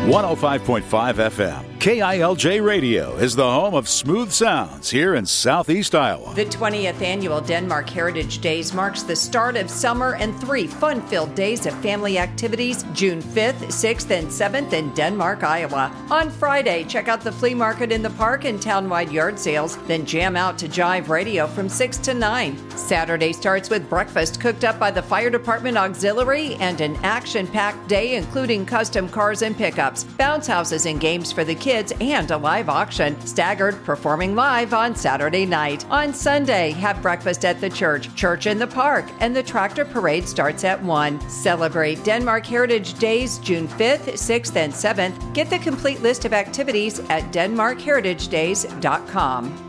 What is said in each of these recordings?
105.5 FM. KILJ Radio is the home of smooth sounds here in Southeast Iowa. The 20th annual Denmark Heritage Days marks the start of summer and 3 fun-filled days of family activities June 5th, 6th, and 7th in Denmark, Iowa. On Friday, check out the flea market in the park and townwide yard sales, then jam out to Jive Radio from 6 to 9. Saturday starts with breakfast cooked up by the Fire Department Auxiliary and an action-packed day including custom cars and pickups, bounce houses and games for the kids, and a live auction. Staggered performing live on Saturday night. On Sunday, have breakfast at the church in the park, and the tractor parade starts at 1. Celebrate Denmark Heritage Days June 5th, 6th, and 7th. Get the complete list of activities at denmarkheritagedays.com.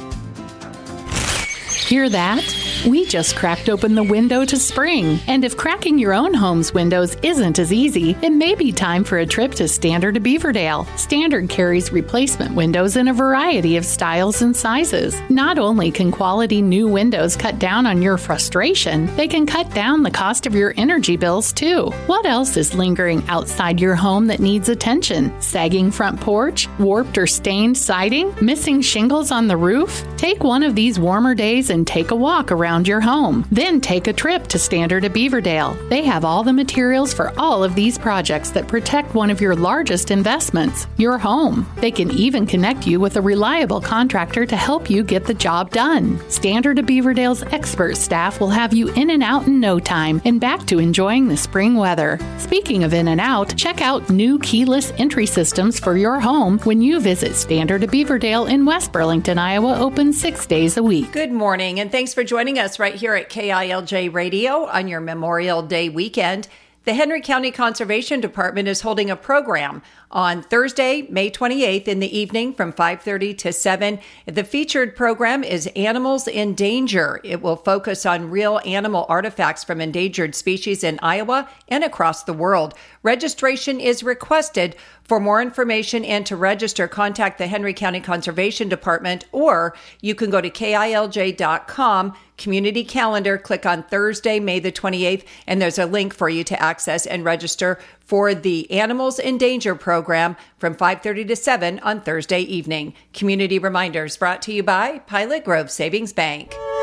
Hear that? We just cracked open the window to spring. And if cracking your own home's windows isn't as easy, it may be time for a trip to Standard of Beaverdale. Standard carries replacement windows in a variety of styles and sizes. Not only can quality new windows cut down on your frustration, they can cut down the cost of your energy bills too. What else is lingering outside your home that needs attention? Sagging front porch? Warped or stained siding? Missing shingles on the roof? Take one of these warmer days and take a walk around your home. Then take a trip to Standard of Beaverdale. They have all the materials for all of these projects that protect one of your largest investments, your home. They can even connect you with a reliable contractor to help you get the job done. Standard of Beaverdale's expert staff will have you in and out in no time and back to enjoying the spring weather. Speaking of in and out, check out new keyless entry systems for your home when you visit Standard of Beaverdale in West Burlington, Iowa, open 6 days a week. Good morning, and thanks for joining us right here at KILJ Radio on your Memorial Day weekend. The Henry County Conservation Department is holding a program on Thursday, May 28th in the evening from 5:30 to 7. The featured program is Animals in Danger. It will focus on real animal artifacts from endangered species in Iowa and across the world. Registration is requested. For more information and to register, contact the Henry County Conservation Department, or you can go to KILJ.com, community calendar, click on Thursday, May the 28th, and there's a link for you to access and register for the Animals in Danger program from 5:30 to 7 on Thursday evening. Community reminders brought to you by Pilot Grove Savings Bank.